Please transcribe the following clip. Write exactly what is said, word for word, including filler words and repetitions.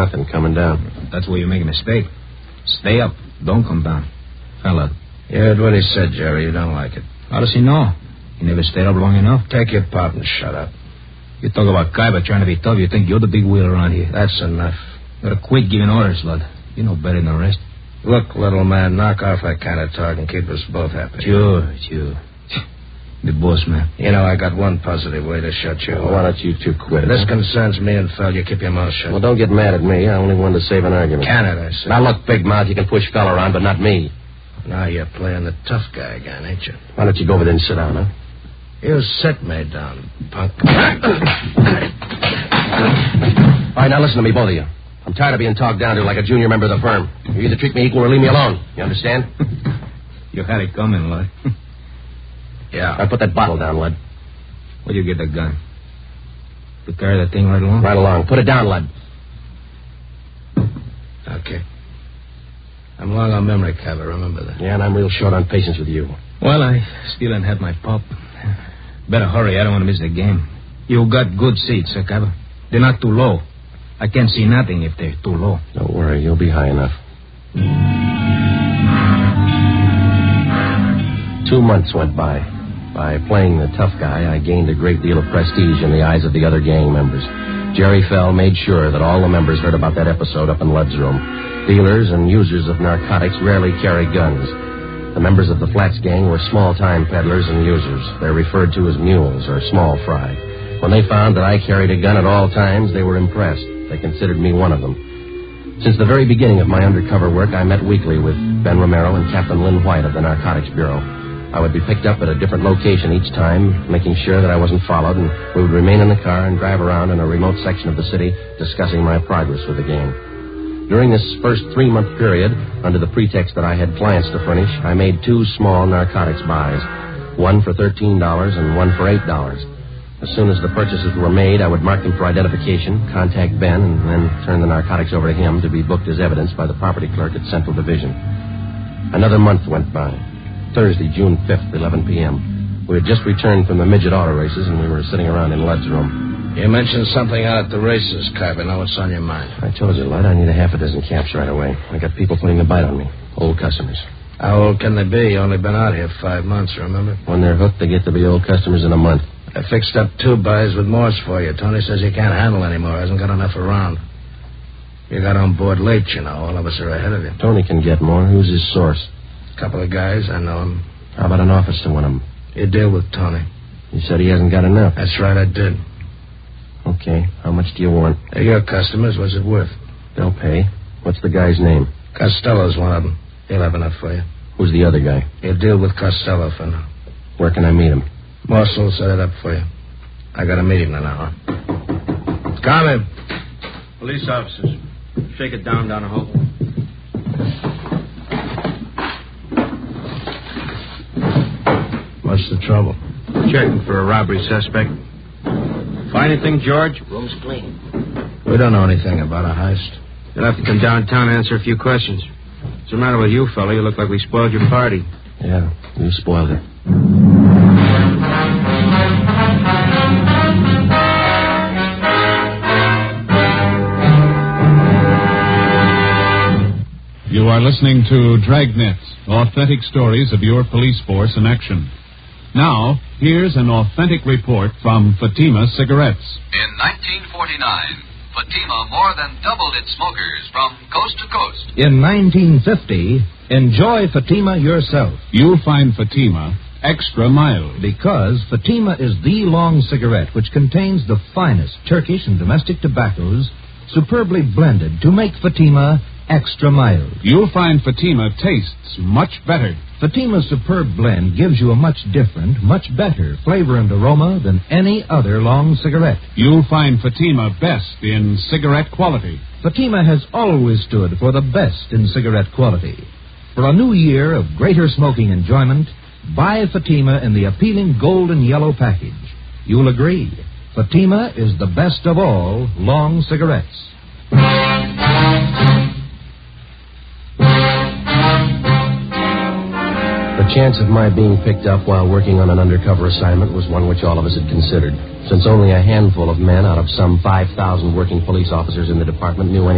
Nothing coming down. That's where you make a mistake. Stay up. Don't come down. Fella. You heard what he said, Jerry. You don't like it. How does he know? He never stayed up long enough. Take your pot and shut up. You talk about Kaiba trying to be tough. You think you're the big wheel around here. That's enough. You gotta quit giving orders, lad. You know better than the rest. Look, little man, knock off that kind of talk and keep us both happy. Sure, sure. The boss, man. You know, I got one positive way to shut you. Well, why don't you two quit? This huh? concerns me and Phil. You keep your mouth shut. Well, don't get mad at me. I only wanted to save an argument. Canada, I said. Now, look, Big Mouth, you can push Fell around, but not me. Now you're playing the tough guy again, ain't you? Why don't you go over there and sit down, huh? You sit me down, punk. All right, now listen to me, both of you. I'm tired of being talked down to like a junior member of the firm. You either treat me equal or leave me alone. You understand? You had it coming, lad. Yeah. I put that bottle down, Lud. Where'd you get the gun? To carry that thing right along? Right along. Put it down, Lud. Okay. I'm long on memory, Kaiba. Remember that. Yeah, and I'm real short on patience with you. Well, I still ain't had my pop. Better hurry. I don't want to miss the game. You got good seats, sir, Kaiba. They're not too low. I can't see nothing if they're too low. Don't worry. You'll be high enough. Two months went by. By playing the tough guy, I gained a great deal of prestige in the eyes of the other gang members. Jerry Fell made sure that all the members heard about that episode up in Lud's room. Dealers and users of narcotics rarely carry guns. The members of the Flats gang were small-time peddlers and users. They're referred to as mules or small fry. When they found that I carried a gun at all times, they were impressed. They considered me one of them. Since the very beginning of my undercover work, I met weekly with Ben Romero and Captain Lynn White of the Narcotics Bureau. I would be picked up at a different location each time, making sure that I wasn't followed, and we would remain in the car and drive around in a remote section of the city discussing my progress with the gang. During this first three-month period, under the pretext that I had clients to furnish, I made two small narcotics buys, one for thirteen dollars and one for eight dollars. As soon as the purchases were made, I would mark them for identification, contact Ben, and then turn the narcotics over to him to be booked as evidence by the property clerk at Central Division. Another month went by. Thursday, June fifth, eleven p.m. We had just returned from the midget auto races, and we were sitting around in Lud's room. You mentioned something out at the races, Kaiba. Now what's on your mind? I told you, Lud, I need a half a dozen caps right away. I got people putting the bite on me. Old customers. How old can they be? You only been out here five months, remember? When they're hooked, they get to be old customers in a month. I fixed up two buys with Morse for you. Tony says he can't handle anymore. Hasn't got enough around. You got on board late, you know. All of us are ahead of you. Tony can get more. Who's his source? A couple of guys. I know him. How about an office to one of them? You deal with Tony. You said he hasn't got enough. That's right, I did. Okay. How much do you want? They're your customers. What's it worth? They'll pay. What's the guy's name? Costello's one of them. He'll have enough for you. Who's the other guy? You deal with Costello for now. Where can I meet him? Morse will set it up for you. I got a meeting in an hour. Come in. Police officers. Shake it down, down a hole. What's the trouble? Checking for a robbery suspect. Find anything, George? Room's clean. We don't know anything about a heist. You'll have to come downtown and answer a few questions. What's the matter with you, fella? You look like we spoiled your party. Yeah, you spoiled it. You are listening to Dragnet, authentic stories of your police force in action. Now, here's an authentic report from Fatima Cigarettes. In nineteen forty-nine, Fatima more than doubled its smokers from coast to coast. In nineteen fifty, enjoy Fatima yourself. You'll find Fatima extra mild. Because Fatima is the long cigarette which contains the finest Turkish and domestic tobaccos superbly blended to make Fatima extra mild. You'll find Fatima tastes much better. Fatima's superb blend gives you a much different, much better flavor and aroma than any other long cigarette. You'll find Fatima best in cigarette quality. Fatima has always stood for the best in cigarette quality. For a new year of greater smoking enjoyment, buy Fatima in the appealing gold and yellow package. You'll agree, Fatima is the best of all long cigarettes. The chance of my being picked up while working on an undercover assignment was one which all of us had considered. Since only a handful of men out of some five thousand working police officers in the department knew anything